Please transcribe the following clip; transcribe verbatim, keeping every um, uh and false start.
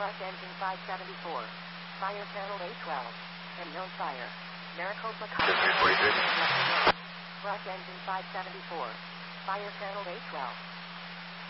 Bus engine five seventy-four. Fire channel A twelve. Unknown fire. Maricopa County. Bus engine five seventy-four. Fire channel A twelve.